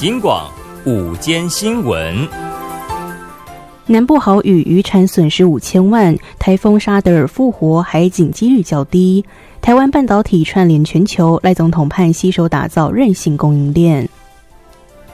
警广午间新闻。 南部豪雨，渔产损失5000万，台风沙德尔复活，海警几率较低。台湾半导体串联全球，赖总统盼携手打造韧性供应链。